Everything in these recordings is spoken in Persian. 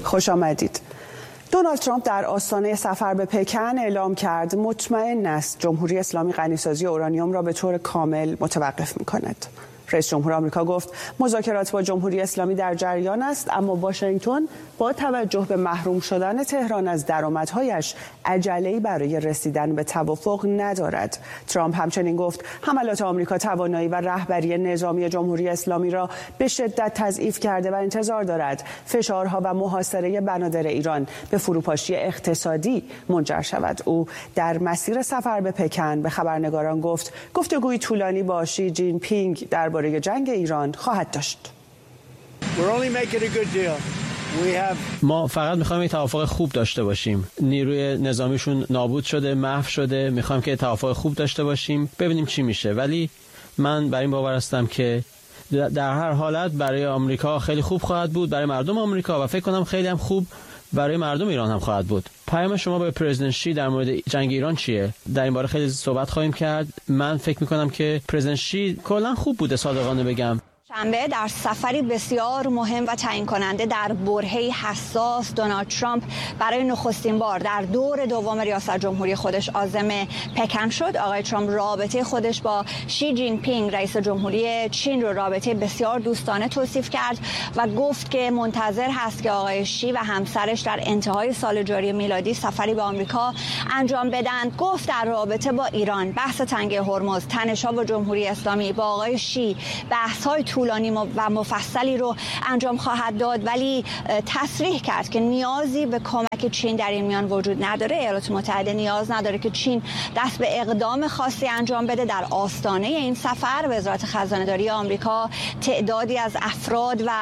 خوش آمدید. دونالد ترامپ در آستانه سفر به پکن اعلام کرد مطمئن است جمهوری اسلامی غنیسازی اورانیوم را به طور کامل متوقف می‌کند. رئیس جمهور آمریکا گفت مذاکرات با جمهوری اسلامی در جریان است، اما واشنگتن با توجه به محروم شدن تهران از درآمدهایش عجله‌ای برای رسیدن به توافق ندارد. ترامپ همچنین گفت حملات آمریکا توانایی و رهبری نظامی جمهوری اسلامی را به شدت تضعیف کرده و انتظار دارد فشارها و محاصره بنادر ایران به فروپاشی اقتصادی منجر شود. او در مسیر سفر به پکن به خبرنگاران گفت گفتگوی طولانی با شی جین پینگ درباره جنگ ایران خواهد داشت. ما فقط میخوایم یک توافق خوب داشته باشیم. نیروی نظامیشون نابود شده، محو شده. میخوایم که توافق خوب داشته باشیم، ببینیم چی میشه. ولی من بر این باور هستم که در هر حالت برای آمریکا خیلی خوب خواهد بود، برای مردم آمریکا، و فکر کنم خیلی هم خوب برای مردم ایران هم خواهد بود. پیام شما به پرزیدنت شی در مورد جنگ ایران چیه؟ در این باره خیلی صحبت خواهیم کرد. من فکر میکنم که پرزیدنت شی کلا خوب بوده، صادقانه بگم. شنبه در سفری بسیار مهم و تعیین کننده در برهه‌ای حساس دونالد ترامپ برای نخستین بار در دور دوم ریاست جمهوری خودش عازم پکن شد. آقای ترامپ رابطه خودش با شی جین پینگ رئیس جمهوری چین رو رابطه بسیار دوستانه توصیف کرد و گفت که منتظر هست که آقای شی و همسرش در انتهای سال جاری میلادی سفری به آمریکا انجام بدن. گفت در رابطه با ایران، بحث تنگه هرمز، تنش‌ها با جمهوری اسلامی، با آقای شی بحث‌های طولانی و مفصلی رو انجام خواهد داد، ولی تصریح کرد که نیازی به کمک چین در این میان وجود نداره. ایالات متحده نیاز نداره که چین دست به اقدام خاصی انجام بده. در آستانه این سفر وزارت خزانه‌داری آمریکا تعدادی از افراد و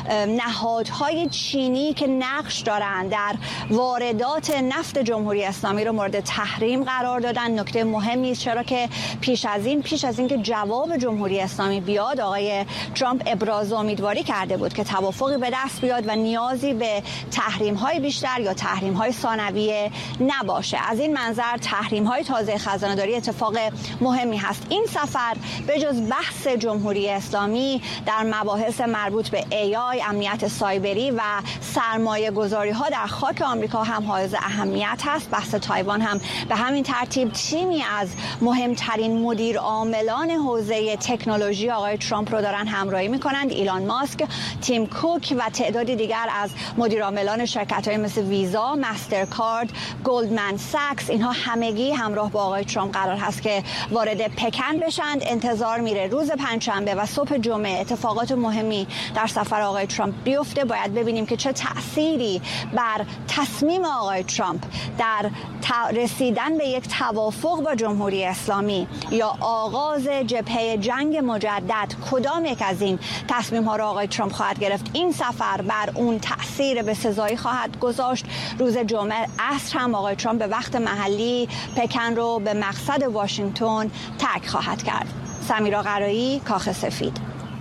نهادهای چینی که نقش دارند در واردات نفت جمهوری اسلامی رو مورد تحریم قرار دادن. نکته مهمی است، چرا که پیش از این که جواب جمهوری اسلامی بیاد، آقای ترامپ ابراز امیدواری کرده بود که توافقی به دست بیاد و نیازی به تحریم‌های بیشتر یا تحریم‌های ثانویه نباشه. از این منظر تحریم‌های تازه خزانه‌داری اتفاق مهمی هست. این سفر به جز بحث جمهوری اسلامی در مباحث مربوط به AI، امنیت سایبری و سرمایه‌گذاری‌ها در خاک آمریکا هم حائز اهمیت هست. بحث تایوان هم به همین ترتیب. تیمی از مهمترین مدیر عاملان حوزه تکنولوژی آقای ترامپ رو دارن همراهی میکنند. ایلان ماسک، تیم کوک و تعدادی دیگر از مدیرعاملان شرکت‌های مثل ویزا، مسترکارد، گلدمن ساکس، اینها همگی همراه با آقای ترامپ قرار هست که وارد پکن بشند. انتظار میره روز پنجشنبه و صبح جمعه اتفاقات مهمی در سفر آقای ترامپ بیفته. باید ببینیم که چه تأثیری بر تصمیم آقای ترامپ در رسیدن به یک توافق با جمهوری اسلامی یا آغاز جبهه جنگ مجدد کدام یک از این تصمیم‌ها را آقای ترامپ خواهد گرفت. این سفر بر اون تأثیر بسزایی خواهد گذاشت. روز جمعه عصر هم آقای ترامپ به وقت محلی پکن رو به مقصد واشنگتن ترک خواهد کرد. سمیرا قرایی، کاخ سفید.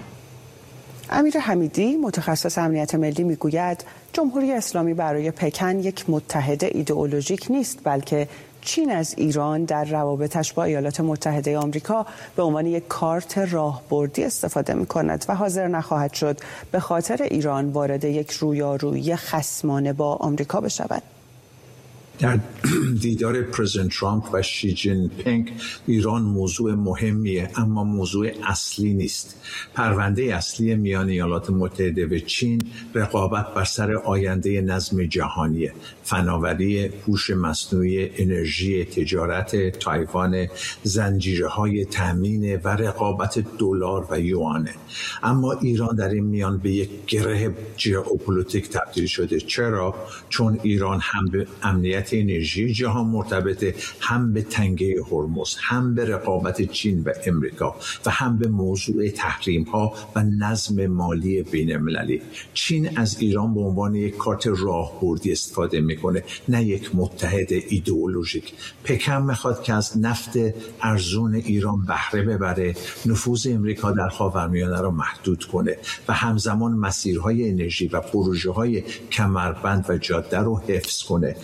امیر حمیدی متخصص امنیت ملی میگوید جمهوری اسلامی برای پکن یک متحد ایدئولوژیک نیست، بلکه چین از ایران در روابطش با ایالات متحده آمریکا به عنوان یک کارت راهبردی استفاده می‌کند و حاضر نخواهد شد به خاطر ایران وارد یک رویارویی خصمانه با آمریکا بشود. در دیدار پرزیدنت ترامپ و شی جین پینگ ایران موضوع مهمیه، اما موضوع اصلی نیست. پرونده اصلی میان ایالات متحده و چین رقابت بر سر آینده نظم جهانی، فناوری، هوش مصنوعی، انرژی، تجارت، تایوان، زنجیره‌های تامین و رقابت دلار و یوانه. اما ایران در این میان به یک گره ژئوپلیتیک تبدیل شده. چرا؟ چون ایران هم به امنیت انرژی جهان مرتبطه، هم به تنگه هرمز، هم به رقابت چین و امریکا و هم به موضوع تحریم ها و نظم مالی بین المللی. چین از ایران به عنوان یک کارت راهبردی استفاده میکنه، نه یک متحد ایدئولوژیک. پکن میخواد که از نفت ارزون ایران بهره ببره، نفوذ امریکا در خاورمیانه را محدود کنه و همزمان مسیرهای انرژی و پروژه‌های کمربند و جاده رو حفظ کنه. اما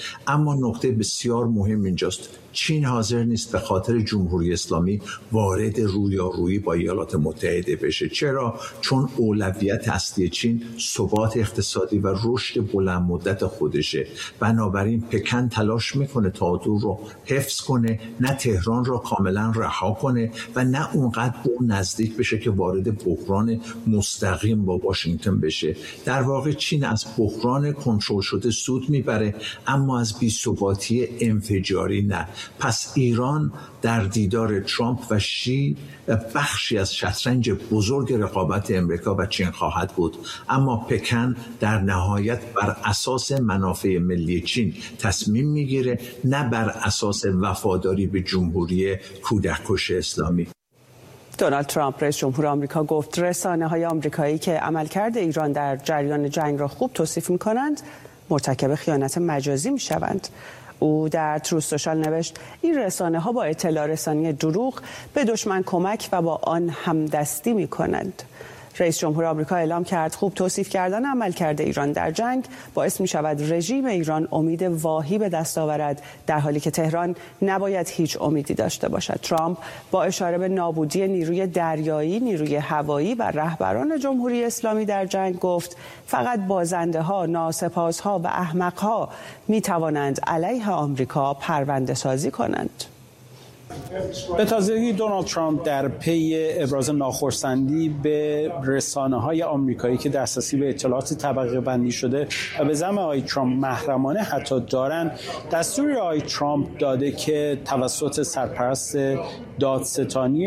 اما نکته بسیار مهم اینجاست، چین حاضر نیست به خاطر جمهوری اسلامی وارد رویارویی با ایالات متحده بشه. چرا؟ چون اولویت اصلی چین ثبات اقتصادی و رشد بلند مدت خودشه. بنابراین پکن تلاش میکنه تا اون رو حفظ کنه، نه تهران رو کاملا رها کنه و نه اونقدر به اون نزدیک بشه که وارد بحران مستقیم با واشنگتن بشه. در واقع چین از بحران کنترل شده سود میبره، اما از بی‌ثباتی انفجاری نه. پس ایران در دیدار ترامپ و شی بخشی از شطرنج بزرگ رقابت امریکا و چین خواهد بود، اما پکن در نهایت بر اساس منافع ملی چین تصمیم میگیره، نه بر اساس وفاداری به جمهوری کودککش اسلامی. دونالد ترامپ رئیس جمهور آمریکا گفت رسانه‌های آمریکایی که عملکرد ایران در جریان جنگ را خوب توصیف می‌کنند، مرتکب خیانت مجازی می‌شوند. او در تروث سوشال نوشت این رسانه‌ها با اطلاع رسانی دروغ به دشمن کمک و با آن همدستی می‌کنند. رئیس جمهور آمریکا اعلام کرد خوب توصیف کردن عملکرد ایران در جنگ باعث می‌شود رژیم ایران امید واهی به دست آورد، در حالی که تهران نباید هیچ امیدی داشته باشد. ترامپ با اشاره به نابودی نیروی دریایی، نیروی هوایی و رهبران جمهوری اسلامی در جنگ گفت فقط بازنده‌ها، ناسپاس‌ها و احمق‌ها می‌توانند علیه آمریکا پرونده سازی کنند. به تازگی دونالد ترامپ در پی ابراز ناخرسندی به رسانه‌های آمریکایی که دسترسی به اطلاعات طبقه بندی شده و به زعم آقای ترامپ محرمانه حتی دارن، دستوری آقای ترامپ داده که توسط سرپرست دادستانی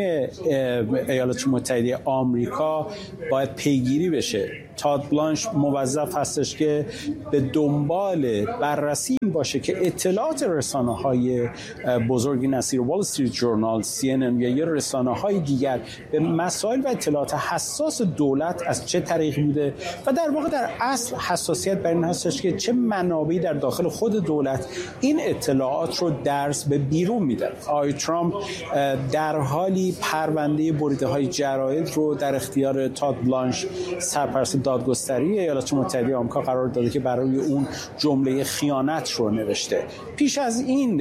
ایالات متحده آمریکا باید پیگیری بشه. تاد بلانش موظف هستش که به دنبال بررسی این باشه که اطلاعات رسانه‌های بزرگی نظیر وال استریت جورنال، CNN یا رسانه‌های دیگر به مسائل و اطلاعات حساس دولت از چه طریق بوده و در واقع در اصل حساسیت بر این هستش که چه منابعی در داخل خود دولت این اطلاعات رو درس به بیرون میدن. آقای ترامپ در حالی پرونده بریده‌های جراید رو در اختیار تاد بلانش سرپرست دادگستری ایالات متحده آمریکا قرار داده که برای اون جمله خیانت رو نوشته. پیش از این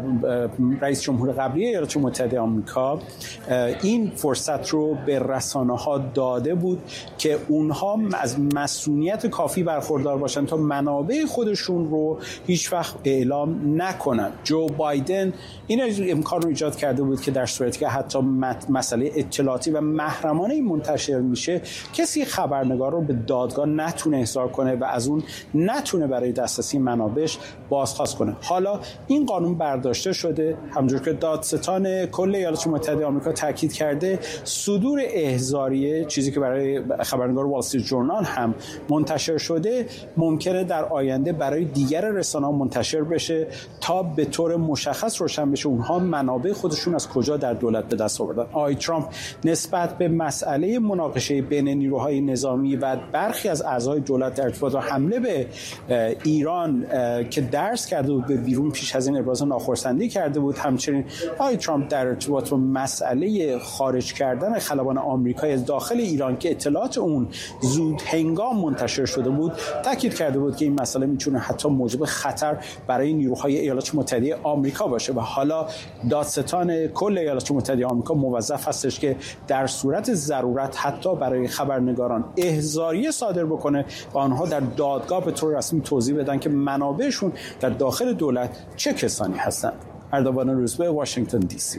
رئیس جمهور قبلی ایالات متحده آمریکا این فرصت رو به رسانه‌ها داده بود که اونها از مسئولیت کافی برخوردار باشن تا منابع خودشون رو هیچ وقت اعلام نکنن. جو بایدن این امکان رو ایجاد کرده بود که در صورتی که حتی مسئله اطلاعاتی و محرمانه منتشر میشه، کسی خبرنگار رو به دادگاه نتونه احضار کنه و از اون نتونه برای دسترسی منابعش بازخواست کنه. حالا این قانون برداشته شده، همونجور که دادستان کل ایالات متحده آمریکا تاکید کرده، صدور احضاریه، چیزی که برای خبرنگار وال استریت جورنال هم منتشر شده، ممکنه در آینده برای دیگر رسانه‌ها منتشر بشه تا به طور مشخص روشن بشه اونها منابع خودشون از کجا در دولت به دست آوردن. آقای ترامپ نسبت به مسئله مناقشه بین نیروهای نظامی و برخی از اعضای دولت در ارتباط با حمله به ایران که درس کرده بود به بیرون پیش از این ابراز ناخرسندی کرده بود. همچنین آقای ترامپ در ارتباط با مسئله خارج کردن خلبان آمریکایی از داخل ایران که اطلاعات اون زود هنگام منتشر شده بود تاکید کرده بود که این مسئله میتونه حتی موجب خطر برای نیروهای ایالات متحده آمریکا باشه و حالا دادستان کل ایالات متحده آمریکا موظف هستش که در صورت ضرورت حتی برای خبرنگاران احضاریه صادر بکنه و آنها در دادگاه به طور رسمی توضیح بدن که منابعشون در داخل دولت چه کسانی هستند. اردوان روزبه، واشنگتن دی سی.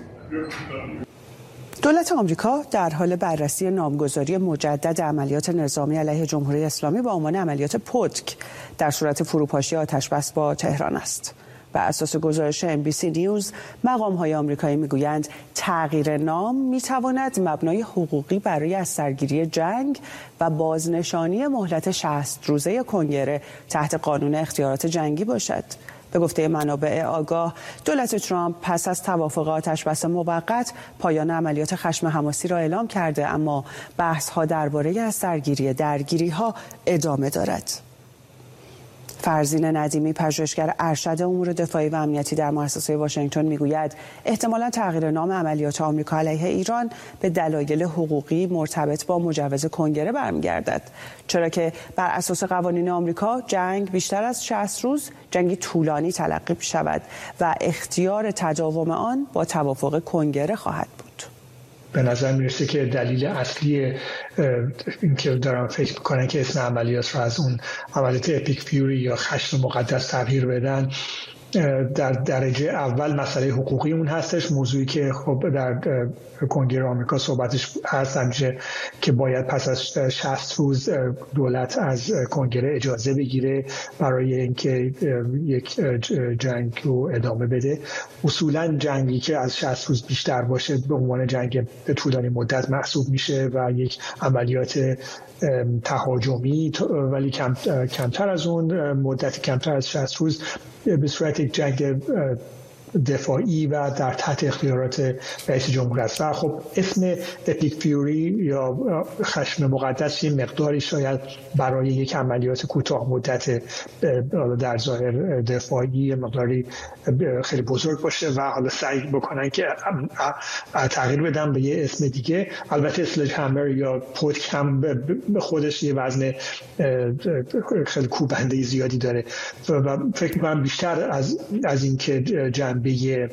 دولت آمریکا در حال بررسی نامگذاری مجدد عملیات نظامی علیه جمهوری اسلامی با عنوان عملیات پتک در صورت فروپاشی آتش‌بس با تهران است. بر اساس گزارش NBC نیوز، مقام‌های آمریکایی می‌گویند تغییر نام می‌تواند مبنای حقوقی برای از سرگیری جنگ و بازنشانی مهلت 60 روزه کنگره تحت قانون اختیارات جنگی باشد. به گفته منابع آگاه، دولت ترامپ پس از توافق آتش‌بس موقت پایان عملیات خشم حماسی را اعلام کرده، اما بحث‌ها درباره از سرگیری درگیری‌ها ادامه دارد. فرزین ندیمی پژوهشگر ارشد امور دفاعی و امنیتی در مؤسسه واشنگتن میگوید احتمالاً تغییر نام عملیات آمریکا علیه ایران به دلایل حقوقی مرتبط با مجوز کنگره برمیگردد، چرا که بر اساس قوانین آمریکا جنگ بیشتر از 60 روز جنگی طولانی تلقی شود و اختیار تداوم آن با توافق کنگره خواهد بود. به نظر میرسه که دلیل اصلی این که دارم فکر میکنن که اسم عملیات رو از اون عملیات اپیک فیوری یا خشم مقدس تغییر بدن، در درجه اول مسئله حقوقی اون هستش، موضوعی که خب در کنگره آمریکا صحبتش هست همیشه که باید پس از 60 روز دولت از کنگره اجازه بگیره برای اینکه یک جنگ رو ادامه بده. اصولا جنگی که از 60 روز بیشتر باشه به عنوان جنگ طولانی مدت محسوب میشه و یک عملیات تهاجمی، ولی کمتر از اون مدت کمتر از 60 روز به صورت یک جنگ دفاعی و در تحت اختیارات رئیس جمهور است. و خب اسم اپیک فیوری یا خشم مقدس این مقداری شاید برای یک عملیات کوتاه مدت در ظاهر دفاعی مقداری خیلی بزرگ باشه و حالا سعی بکنن که تغییر بدن به یه اسم دیگه. البته سلج همر یا پوتک هم به خودش یه وزن خیلی کوبنده زیادی داره و فکر می‌کنم بیشتر از این که جنبه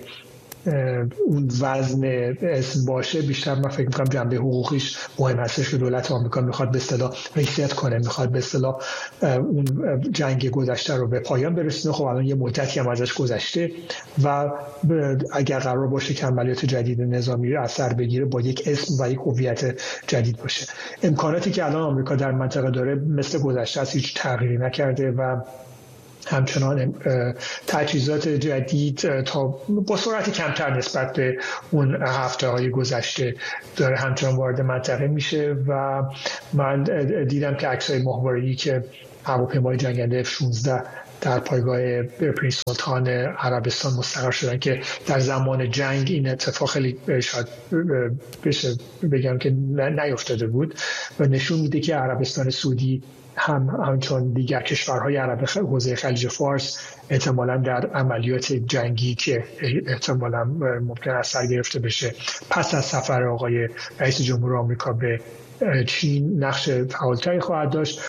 اون وزن اسم باشه، بیشتر من فکر می‌کنم جنبه حقوقیش مهم هستش که دولت آمریکا میخواد به اصطلاح ریست کنه، میخواد به اصطلاح اون جنگ گذشته رو به پایان برسونه. خب الان یه مدتی هم ازش گذشته و اگر قرار باشه که عملیات جدید نظامی اثر بگیره با یک اسم و یک هویت جدید باشه. امکاناتی که الان آمریکا در منطقه داره مثل گذشته است، هیچ تغییری نکرده و همچنان تجهیزات جدید تا با سرعت کمتر نسبت به اون هفته‌های گذشته داره همچنان وارد منطقه میشه و من دیدم که عکس‌های ماهواره‌ای که هواپیمای جنگنده F-16 در پایگاه پرنس سلطان عربستان مستقر شدن که در زمان جنگ این اتفاق خیلی شاید بشه بگم که نیفتاده بود و نشون میده که عربستان سعودی همچون دیگر کشورهای عرب حوزه خلیج فارس احتمالاً در عملیات جنگی که احتمالاً ممکن است سر گرفته بشه پس از سفر آقای رئیس جمهور آمریکا به چین نقش فعالتری خواهد داشت.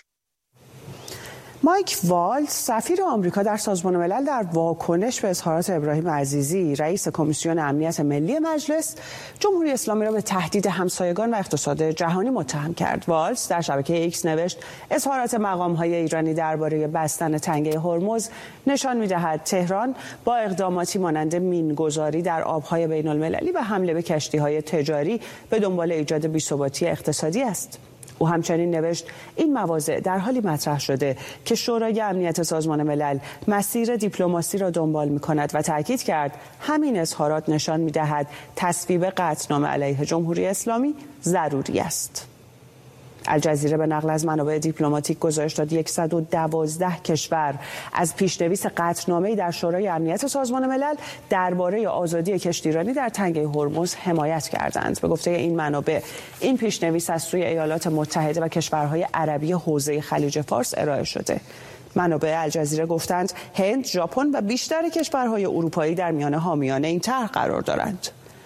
مایک والتز سفیر آمریکا در سازمان ملل در واکنش به اظهارات ابراهیم عزیزی رئیس کمیسیون امنیت ملی مجلس جمهوری اسلامی را به تهدید همسایگان و اقتصاد جهانی متهم کرد. والتز در شبکه ایکس نوشت اظهارات مقام‌های ایرانی درباره بستن تنگه هرمز نشان می‌دهد تهران با اقداماتی مانند مین‌گذاری در آب‌های بین‌المللی و حمله به کشتی‌های تجاری به دنبال ایجاد بی‌ثباتی اقتصادی است. او همچنین نوشت این مواضع در حالی مطرح شده که شورای امنیت سازمان ملل مسیر دیپلماسی را دنبال می‌کند و تاکید کرد همین اظهارات نشان می‌دهد تصویب قطعنامه علیه جمهوری اسلامی ضروری است. الجزیره به نقل از منابع دیپلماتیک گزارش داد 112 کشور از پیشنویس قطعنامه‌ای در شورای امنیت سازمان ملل درباره آزادی کشتیرانی در تنگه هرمز حمایت کردند. به گفته این منابع این پیشنویس از سوی ایالات متحده و کشورهای عربی حوزه خلیج فارس ارائه شده. منابع الجزیره گفتند هند، ژاپن و بیشتر کشورهای اروپایی در میان حامیان این طرح قرار دارند.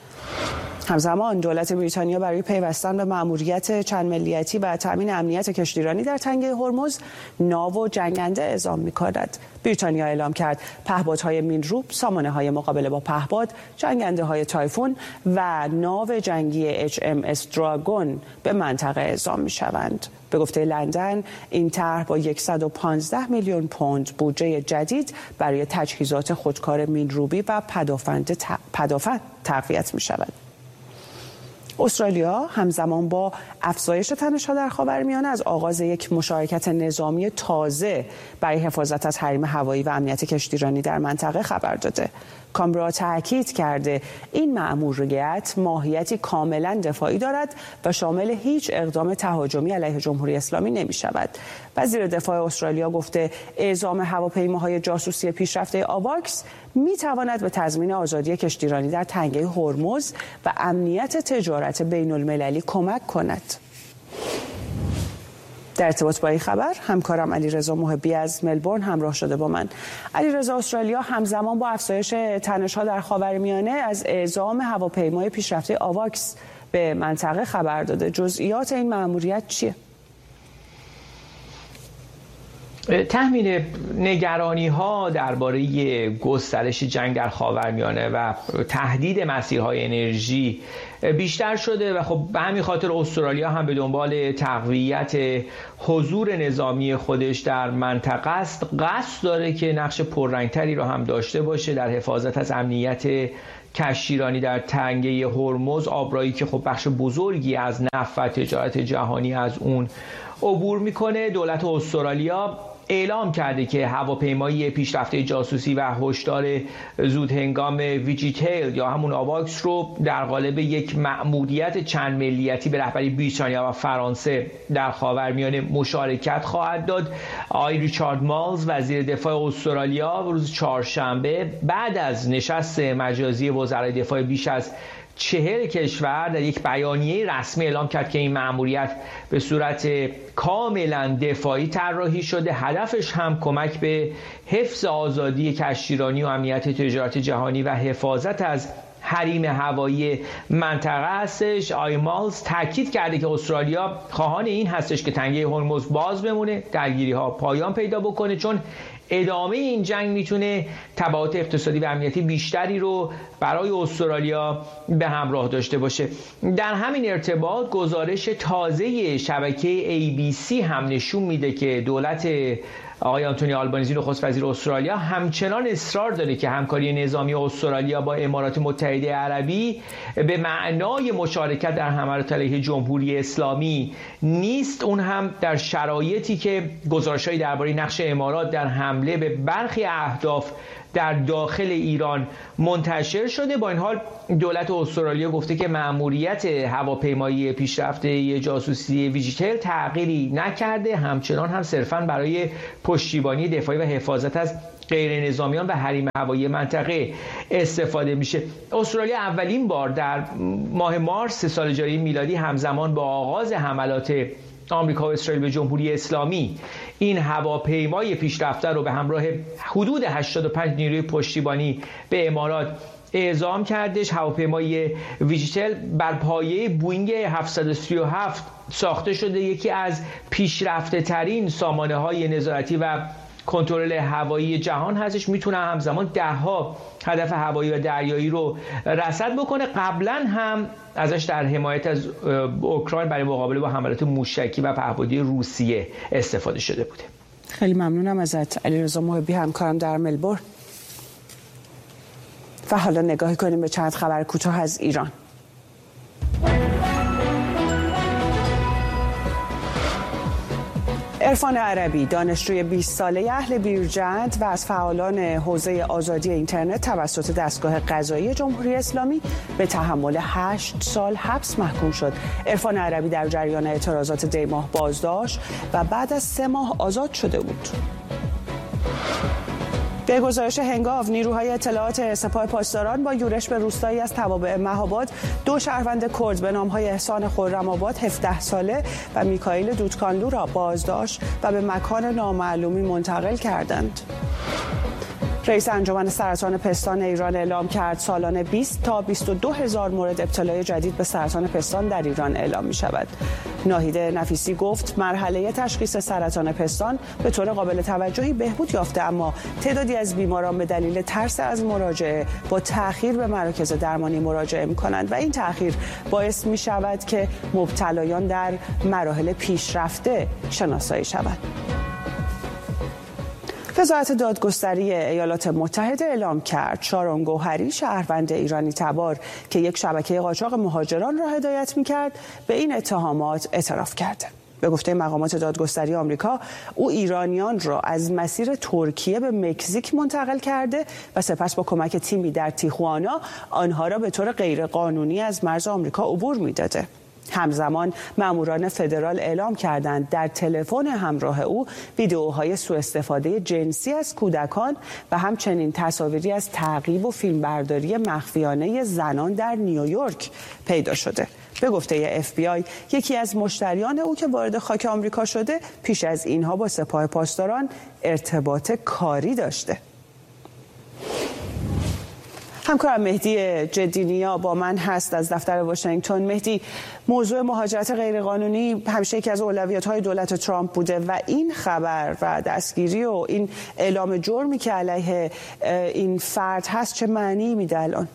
همزمان دولت بریتانیا برای پیوستن به مأموریت چند ملیتی و تأمین امنیت کشتیرانی در تنگه هرمز ناو و جنگنده اعزام می‌کند. بریتانیا اعلام کرد پهپادهای مینروب، سامانه‌های مقابله با پهپاد، جنگنده‌های تایفون و ناو جنگی HMS دراگون به منطقه اعزام می‌شوند. به گفته لندن این طرح با 115 میلیون پوند بودجه جدید برای تجهیزات خودکار مینروبی و پدافند تقویت می‌شود. استرالیا همزمان با افزایش تنش‌ها در خاورمیانه از آغاز یک مشارکت نظامی تازه برای حفاظت از حریم هوایی و امنیت کشتیرانی در منطقه خبر داده. کامبرا تاکید کرده این مأموریت ماهیتی کاملا دفاعی دارد و شامل هیچ اقدام تهاجمی علیه جمهوری اسلامی نمی شود. وزیر دفاع استرالیا گفته اعزام هواپیماهای جاسوسی پیشرفته آواکس می تواند به تضمین آزادی کشتیرانی در تنگه هرمز و امنیت تجارت بین المللی کمک کند. در ارتباط با این خبر همکارم علیرضا محبی از ملبورن همراه شده با من. علیرضا، استرالیا همزمان با افزایش تنش‌ها در خاورمیانه از اعزام هواپیمای پیشرفته آواکس به منطقه خبر داده. جزئیات این مأموریت چیه؟ تحمیل نگرانی‌ها درباره گسترش جنگ در خاورمیانه و تهدید مسیرهای انرژی بیشتر شده و خب به همین خاطر استرالیا هم به دنبال تقویت حضور نظامی خودش در منطقه است. قصد داره که نقش پررنگتری رو هم داشته باشه در حفاظت از امنیت کشتیرانی در تنگه هرمز، آبراهی که خب بخش بزرگی از نفت و تجارت جهانی از اون عبور میکنه. دولت استرالیا اعلام کرده که هواپیمایی پیشرفته جاسوسی و هشدار زودهنگام ویجیتیل یا همون آواکس رو در قالب یک مأموریت چند ملیتی به رهبری بریتانیا و فرانسه در خاورمیانه مشارکت خواهد داد. آقای ریچارد مالز وزیر دفاع استرالیا روز چهارشنبه بعد از نشست مجازی وزرای دفاع بیش از 40 کشور در یک بیانیه رسمی اعلام کرد که این مأموریت به صورت کاملا دفاعی طراحی شده. هدفش هم کمک به حفظ آزادی کشتیرانی و امنیت تجارت جهانی و حفاظت از حریم هوایی منطقه هستش. آقای مالز تاکید کرده که استرالیا خواهان این هستش که تنگه هرمز باز بمونه، درگیری ها پایان پیدا بکنه، چون ادامه این جنگ میتونه تبعات اقتصادی و امنیتی بیشتری رو برای استرالیا به همراه داشته باشه. در همین ارتباط گزارش تازه شبکه ABC هم نشون میده که دولت آقای آنتونی آلبانیزی نخست وزیر استرالیا همچنان اصرار داره که همکاری نظامی استرالیا با امارات متحده عربی به معنای مشارکت در حملات علیه جمهوری اسلامی نیست، اون هم در شرایطی که گزارش‌های درباره نقش امارات در حمله به برخی اهداف در داخل ایران منتشر شده. با این حال دولت استرالیا گفته که مأموریت هواپیمایی پیشرفته جاسوسی ویجیتیل تغییری نکرده، همچنان هم صرفاً برای پشتیبانی دفاعی و حفاظت از غیر نظامیان و حریم هوایی منطقه استفاده میشه. استرالیا اولین بار در ماه مارس سال جاری میلادی همزمان با آغاز حملات آمریکا و اسرائیل به جمهوری اسلامی این هواپیمای پیشرفته رو به همراه حدود 85 نیروی پشتیبانی به امارات اعزام کردش. هواپیمای ویجیتیل بر پایه بوینگ 737 ساخته شده، یکی از پیشرفته ترین سامانه های نظارتی و کنترل هوایی جهان هستش. میتونه همزمان دهها هدف هوایی و دریایی رو رصد بکنه. قبلا هم ازش در حمایت از اوکراین برای مقابله با حملات موشکی و پهپادی روسیه استفاده شده بوده. خیلی ممنونم ازت علیرضا محبی، همکارم در ملبورن. و حالا نگاهی کنیم به چند خبر کوتاه از ایران. عرفان عربی، دانشجوی 20 ساله اهل بیرجند و از فعالان حوزه آزادی اینترنت توسط دستگاه قضایی جمهوری اسلامی به تحمل 8 سال حبس محکوم شد. عرفان عربی در جریان اعتراضات دیماه بازداشت و بعد از 3 ماه آزاد شده بود. به گزارش هنگاو، نیروهای اطلاعات سپاه پاسداران با یورش به روستایی از توابع مهاباد 2 شهروند کرد به نام‌های احسان خرم‌آباد 17 ساله و میکائیل دودکانلو را بازداشت و به مکان نامعلومی منتقل کردند. رئیس انجمن سرطان پستان ایران اعلام کرد سالانه 20 تا 22 هزار مورد ابتلای جدید به سرطان پستان در ایران اعلام می شود. ناهیده نفیسی گفت مرحله تشخیص سرطان پستان به طور قابل توجهی بهبود یافته، اما تعدادی از بیماران به دلیل ترس از مراجعه با تأخیر به مراکز درمانی مراجعه می کنند و این تأخیر باعث می شود که مبتلایان در مراحل پیشرفته شناسایی شوند. وزارت دادگستری ایالات متحده اعلام کرد شارون گوهری، شهروند ایرانی تبار که یک شبکه قاچاق مهاجران را هدایت می‌کرد، به این اتهامات اعتراف کرده. به گفته مقامات دادگستری آمریکا، او ایرانیان را از مسیر ترکیه به مکزیک منتقل کرده و سپس با کمک تیمی در تیخوانا آنها را به طور غیرقانونی از مرز آمریکا عبور می‌داده. همزمان ماموران فدرال اعلام کردند در تلفن همراه او ویدئوهای سوء استفاده جنسی از کودکان و همچنین تصاویری از تعقیب و فیلمبرداری مخفیانه زنان در نیویورک پیدا شده. به گفته FBI یکی از مشتریان او که وارد خاک آمریکا شده پیش از اینها با سپاه پاسداران ارتباط کاری داشته. همکارم مهدی جدینیا با من هست از دفتر واشنگتن. مهدی، موضوع مهاجرت غیرقانونی همیشه یکی از اولویت‌های دولت ترامپ بوده و این خبر و دستگیری و این اعلام جرمی که علیه این فرد هست چه معنی میده الان؟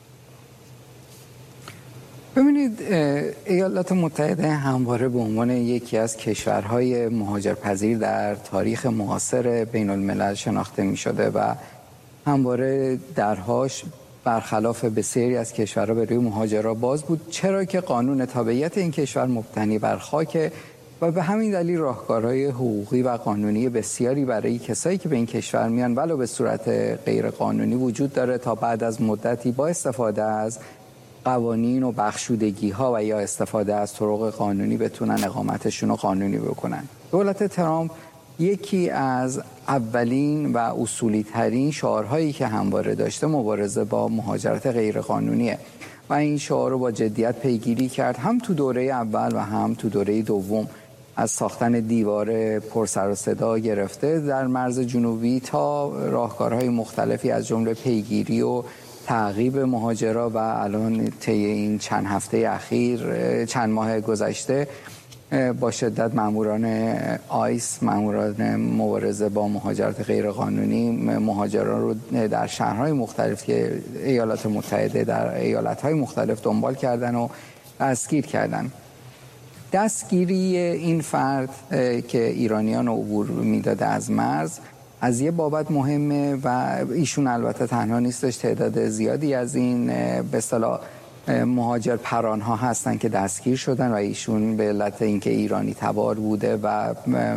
ببینید، ایالات متحده همواره به عنوان یکی از کشورهای مهاجرپذیر در تاریخ معاصر بین الملل شناخته می شده و همواره درهاش برخلاف بسیاری از کشورها به روی مهاجرا باز بود، چرا که قانون تابعیت این کشور مبتنی بر خاک و به همین دلیل راهکارهای حقوقی و قانونی بسیاری برای کسایی که به این کشور میان ولو به صورت غیر قانونی وجود داره تا بعد از مدتی با استفاده از قوانین و بخشودگی ها و یا استفاده از طرق قانونی بتونن اقامتشون رو قانونی بکنن. دولت ترامپ یکی از اولین و اصولی ترین شعارهایی که همواره داشته مبارزه با مهاجرت غیرقانونیه و این شعار رو با جدیت پیگیری کرد، هم تو دوره اول و هم تو دوره دوم، از ساختن دیوار پرسر و صدا گرفته در مرز جنوبی تا راهکارهای مختلفی از جمله پیگیری و تعقیب مهاجرا و الان طی این چند هفته اخیر، چند ماه گذشته با شدت ماموران آیس، ماموران مبارزه با مهاجرت غیرقانونی، مهاجران رو در شهرهای مختلف که ایالات متحده در ایالت‌های مختلف دنبال کردن و دستگیر کردن. دستگیری این فرد که ایرانیان رو عبور میداده از مرز از یه بابت مهمه و ایشون البته تنها نیستش، تعداد زیادی از این به اصطلاح مهاجر پرانها هستن که دستگیر شدن و ایشون به علت اینکه ایرانی تبار بوده و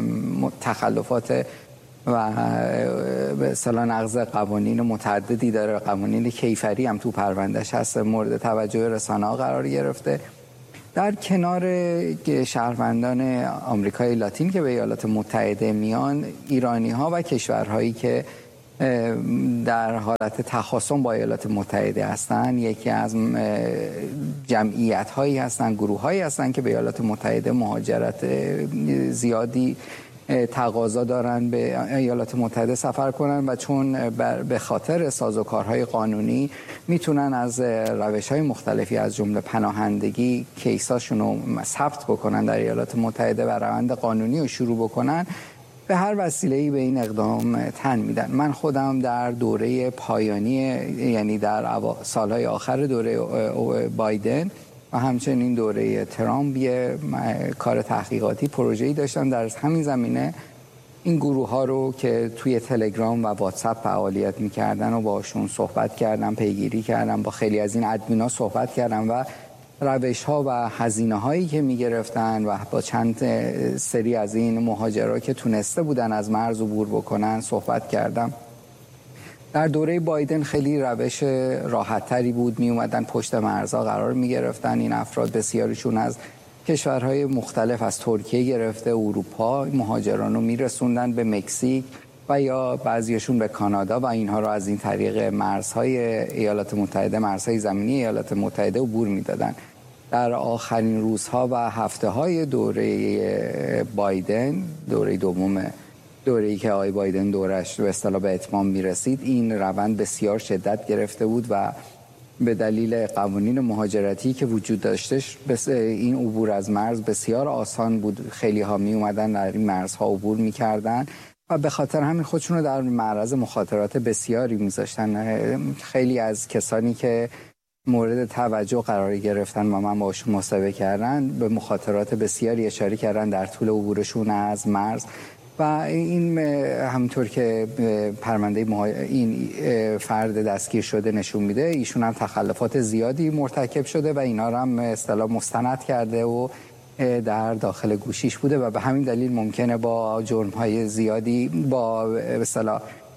تخلفات و به اصطلاح نقض قوانین متعددی داره، قوانین کیفری هم تو پروندهش هست، مورد توجه رسانه‌ها قرار گرفته. در کنار شهروندان آمریکای لاتین که به ایالات متحده میان، ایرانی‌ها و کشورهایی که در حالت تخاصم با ایالات متحده هستند، یکی از جمعیت‌هایی هستند، گروه‌هایی هستند که به ایالات متحده مهاجرت زیادی تقاضا دارن به ایالات متحده سفر کنن و چون به خاطر سازوکارهای قانونی میتونن از روش‌های مختلفی از جمله پناهندگی کیساشون رو ثبت بکنن در ایالات متحده و روند قانونی رو شروع بکنن، به هر وسیله‌ای به این اقدام تن میدن. من خودم در دوره پایانی، یعنی در سالهای آخر دوره بایدن و همچنین دوره ترامپ یه کار تحقیقاتی پروژه‌ای داشتم در همین زمینه. این گروه ها رو که توی تلگرام و واتساپ فعالیت میکردن و باشون صحبت کردم، پیگیری کردم، با خیلی از این ادمینا صحبت کردم و روش ها و هزینه هایی که میگرفتن و با چند سری از این مهاجرا که تونسته بودن از مرز عبور بکنن صحبت کردم. در دوره بایدن خیلی روش راحت تری بود، می اومدن پشت مرزها قرار می گرفتن. این افراد بسیاریشون از کشورهای مختلف، از ترکیه گرفته اروپا، مهاجران رو می رسوندن به مکزیک و یا بعضیشون به کانادا و اینها رو از این طریق مرزهای ایالات متحده، مرزهای زمینی ایالات متحده عبور می دادن. در آخرین روزها و هفته‌های دوره بایدن، دوره دوم، دوره‌ای که آقای بایدن دورش به اصطلاح به اتمام می‌رسید، این روند بسیار شدت گرفته بود و به دلیل قوانین مهاجرتی که وجود داشتش این عبور از مرز بسیار آسان بود. خیلی‌ها می‌اومدن در این مرزها عبور می‌کردن و به خاطر همین خودشون رو در معرض مخاطرات بسیاری می‌ذاشتن. خیلی از کسانی که مورد توجه قرار گرفتن و من باشون مصاحبه کردن به مخاطرات بسیاری اشاره کردن در طول عبورشون از مرز و این همونطور که پرونده این فرد دستگیر شده نشون میده، ایشون هم تخلفات زیادی مرتکب شده و اینا رو هم اصطلاح مستند کرده و در داخل گوشیش بوده و به همین دلیل ممکنه با جرم‌های زیادی، با اصطلاح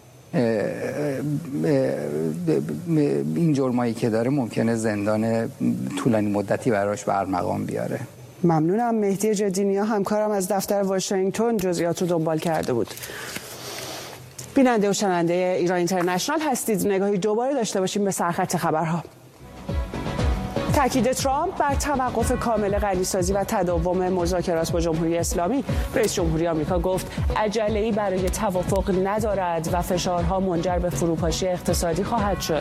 این جرمایی که داره ممکنه زندان طولانی مدتی براش برمقام بیاره. ممنونم. مهدی جدینیا همکارم از دفتر واشنگتن جزئیات رو دنبال کرده بود. بیننده و شنونده ایران اینترنشنال هستید. نگاهی دوباره داشته باشیم به سرخط خبرها. تاکید ترامپ بر توقف کامل غنیسازی و تداوم مذاکرات با جمهوری اسلامی. رئیس جمهوری آمریکا گفت عجله‌ای برای توافق ندارد و فشارها منجر به فروپاشی اقتصادی خواهد شد.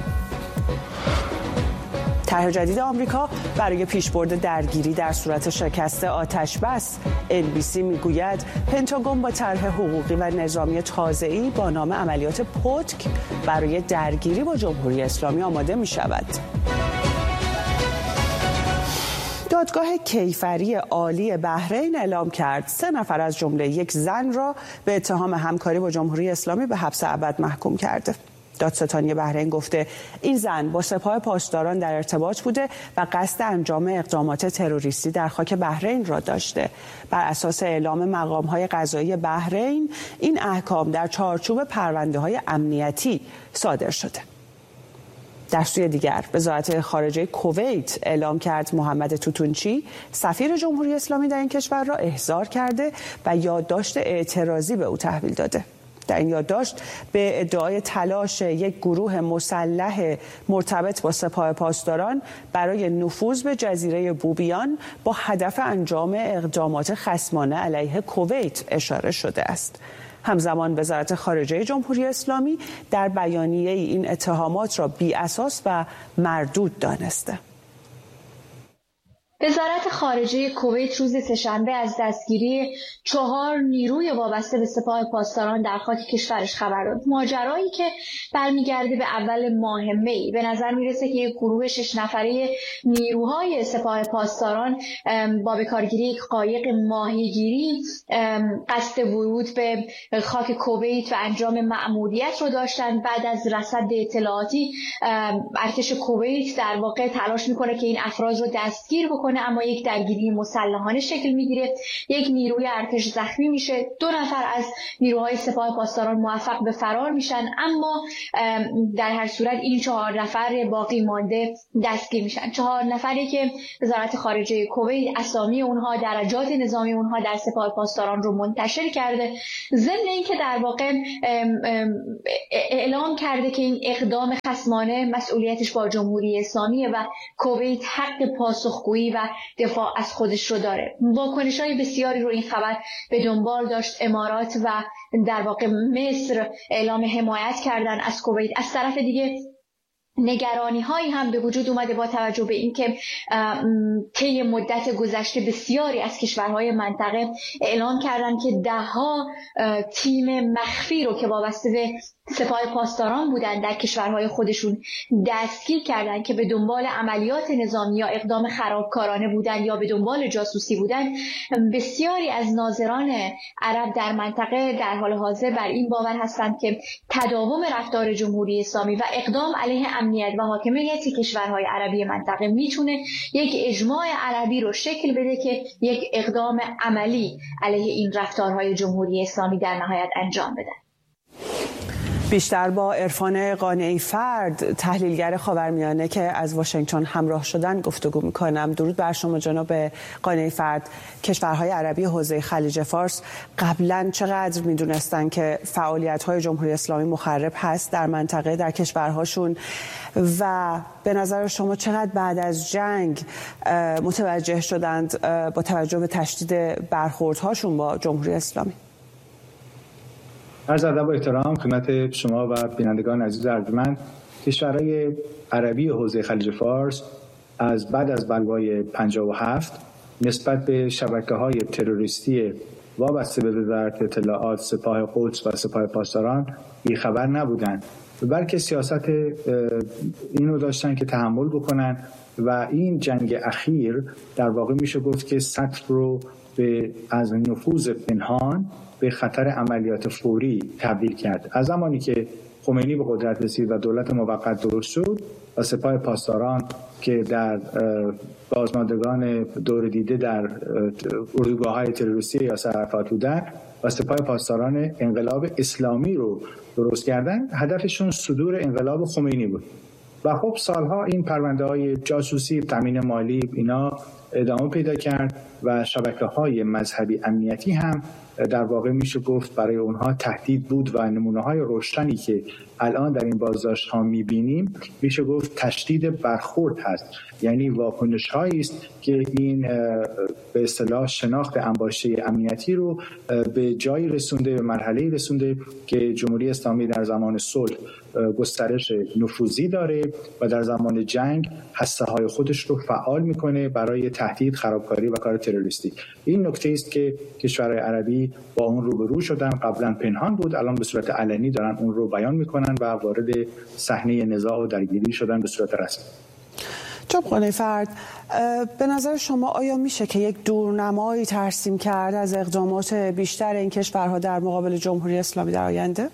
طرح جدید آمریکا برای پیشبرد درگیری در صورت شکست آتش‌بس. NBC میگوید پنتاگون با طرح حقوقی و نظامی تازه‌ای با نام عملیات پتک برای درگیری با جمهوری اسلامی آماده می‌شود. دادگاه کیفری عالی بحرین اعلام کرد 3 نفر از جمله یک زن را به اتهام همکاری با جمهوری اسلامی به حبس ابد محکوم کرده. دادستانی بحرین گفته این زن با سپاه پاسداران در ارتباط بوده و قصد انجام اقدامات تروریستی در خاک بحرین را داشته. بر اساس اعلام مقام‌های قضایی بحرین این احکام در چارچوب پرونده‌های امنیتی صادر شده. در سوی دیگر وزارت خارجه کویت اعلام کرد محمد توتونچی سفیر جمهوری اسلامی در این کشور را احضار کرده و یادداشت اعتراضی به او تحویل داده. در این یادداشت به ادعای تلاش یک گروه مسلح مرتبط با سپاه پاسداران برای نفوذ به جزیره بوبیان با هدف انجام اقدامات خصمانه علیه کویت اشاره شده است. همزمان وزارت خارجه جمهوری اسلامی در بیانیه این اتهامات را بی‌اساس و مردود دانسته. وزارت خارجه کویت روز سه‌شنبه از دستگیری 4 نیروی وابسته به سپاه پاسداران در خاک کشورش خبر داد. ماجرایی که برمیگرده به اول ماه می. به نظر میرسه که یک گروه 6 نفره نیروهای سپاه پاسداران با بکارگیری یک قایق ماهیگیری قصد ورود به خاک کویت و انجام مأموریت رو داشتن. بعد از رصد اطلاعاتی ارتش کویت در واقع تلاش میکنه که این افراد رو دستگیر بکنه، اما یک درگیری مسلحانه شکل میگیره. یک نیروی ارتش زخمی میشه. 2 نفر از نیروهای سپاه پاسداران موفق به فرار میشن، اما در هر صورت این 4 نفر باقی مانده دستگیر میشن. 4 نفری که وزارت خارجه کویت اسامی اونها، درجات نظامی اونها در سپاه پاسداران رو منتشر کرده، ضمن اینکه در واقع اعلام کرده که این اقدام خصمانه مسئولیتش با جمهوری اسلامی و کویت حق پاسخگویی و دفاع از خودش رو داره. واکنش‌های بسیاری رو این خبر به دنبال داشت. امارات و در واقع مصر اعلام حمایت کردن از کویت. از طرف دیگه نگرانی هایی هم به وجود اومده با توجه به اینکه طی مدت گذشته بسیاری از کشورهای منطقه اعلام کردن که 10 تیم مخفی رو که وابسته به سپاه پاسداران بودن در کشورهای خودشون دستگیر کردن که به دنبال عملیات نظامی یا اقدام خرابکارانه بودن یا به دنبال جاسوسی بودن. بسیاری از ناظران عرب در منطقه در حال حاضر بر این باور هستند که تداوم رفتار جمهوری اسلامی و اقدام علیه امنیت و حاکمیت کشورهای عربی منطقه میتونه یک اجماع عربی رو شکل بده که یک اقدام عملی علیه این رفتارهای جمهوری اسلامی در نهایت انجام بدن. بیشتر با عرفان قانعی فرد، تحلیلگر خاورمیانه که از واشنگتن همراه شدن گفتگو میکنم. درود بر شما جناب قانعی فرد. کشورهای عربی حوزه خلیج فارس قبلا چقدر میدونستن که فعالیت‌های جمهوری اسلامی مخرب هست در منطقه، در کشورهاشون، و به نظر شما چقدر بعد از جنگ متوجه شدند با توجه به تشدید برخوردهاشون با جمهوری اسلامی؟ عرض ادب و احترام خدمت شما و بینندگان عزیز ارجمند. کشورهای عربی حوزه خلیج فارس از بعد از بلوای 57 نسبت به شبکه‌های تروریستی وابسته به وزارت اطلاعات، سپاه قدس و سپاه پاسداران بی‌خبر نبودند، بلکه سیاست اینو داشتن که تحمل بکنن و این جنگ اخیر در واقع میشه گفت که سطح رو از نفوذ پنهان به خطر عملیات فوری تبدیل کرد. از زمانی که خمینی به قدرت رسید و دولت موقت درست شد و سپاه پاسداران که در بازماندگان دور دیده در اردوگاه‌های تروریستی یاسر عرفات بودن و سپاه پاسداران انقلاب اسلامی رو درست کردن، هدفشون صدور انقلاب خمینی بود. و خب سالها این پرونده‌های جاسوسی، تامین مالی، اینا ادامه پیدا کرد و شبکه‌های مذهبی امنیتی هم در واقع میشه گفت برای اونها تهدید بود و نمونه‌های روشنی که الان در این بازداشت‌ها می‌بینیم میشه گفت تشدید برخورد هست، یعنی واکنش‌هایی است که این به اصطلاح شناخت انباشته امنیتی رو به جایی رسونده، به مرحله‌ای رسونده که جمهوری اسلامی در زمان صلح گسترش نفوذی داره و در زمان جنگ هسته‌های خودش رو فعال میکنه برای تهدید، خرابکاری و کار تروریستی. این نکته است که کشورهای عربی با اون روبرو شدن، قبلا پنهان بود، الان به صورت علنی دارن اون رو بیان میکنن و وارد صحنه نزاع و درگیری شدن به صورت رسمی. جناب قنیفرد، به نظر شما آیا میشه که یک دورنمایی ترسیم کرد از اقدامات بیشتر این کشورها در مقابل جمهوری اسلامی در آینده؟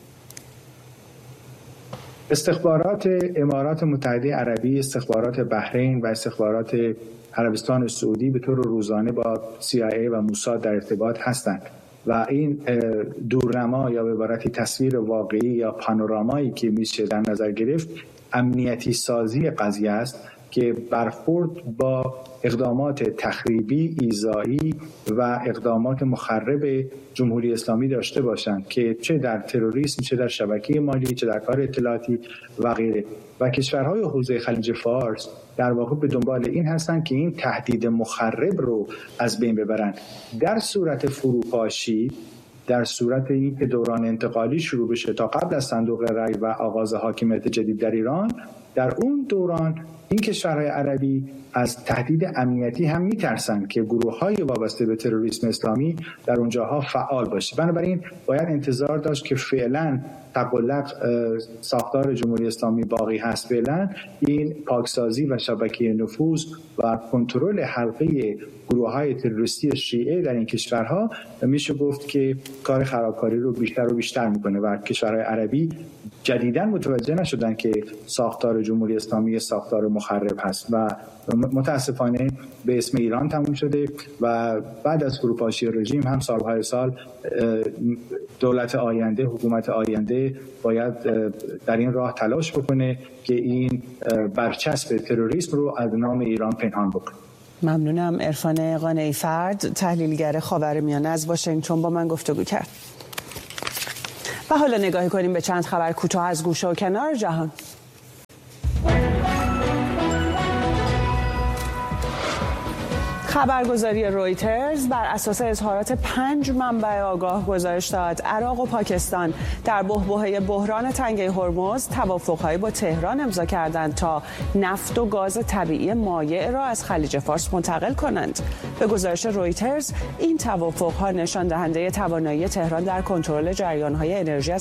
استخبارات امارات متحده عربی، استخبارات بحرین و استخبارات عربستان سعودی به طور روزانه با CIA و موساد در ارتباط هستند و این دورنما یا به عبارتی تصویر واقعی یا پانورامایی که میشه در نظر گرفت امنیتی سازی قضیه است که برخورد با اقدامات تخریبی، ایذایی و اقدامات مخرب جمهوری اسلامی داشته باشند که چه در تروریسم، چه در شبکه مالی، چه در کار اطلاعاتی و غیره. و کشورهای حوزه خلیج فارس در واقع به دنبال این هستند که این تهدید مخرب رو از بین ببرند. در صورت فروپاشی، در صورت اینکه دوران انتقالی شروع بشه تا قبل از صندوق رای و آغاز حاکمیت جدید در ایران، در اون دوران این کشورهای عربی از تهدید امنیتی هم میترسن که گروه‌های وابسته به تروریسم اسلامی در اونجاها فعال باشه. بنابراین باید انتظار داشت که فعلا تقلق ساختار جمهوری اسلامی باقی هست، فعلا این پاکسازی و شبکه نفوذ و کنترل حلقه گروه‌های تروریستی شیعه در این کشورها میشه گفت که کار خرابکاری رو بیشتر و بیشتر میکنه و کشورهای عربی جدیداً متوجه نشدن که ساختار جمهوری اسلامی ساختار مخرب هست و متاسفانه به اسم ایران تموم شده و بعد از فروپاشی رژیم هم سالهای سال دولت آینده، حکومت آینده باید در این راه تلاش بکنه که این برچسب تروریسم رو از نام ایران پنهان بکنه. ممنونم. عرفان قانعی‌فرد، تحلیلگر خاورمیانه از واشنگتن با من گفتگو کرد. و حالا نگاهی کنیم به چند خبر کوتاه از گوشه و کنار جهان. خبرگزاری رویترز بر اساس اظهارات 5 منبع آگاه گزارش داد عراق و پاکستان در بحبوحه بحران تنگه هرمز توافق‌هایی با تهران امضا کردند تا نفت و گاز طبیعی مایع را از خلیج فارس منتقل کنند. به گزارش رویترز این توافق‌ها نشان دهنده توانایی تهران در کنترل جریان‌های انرژی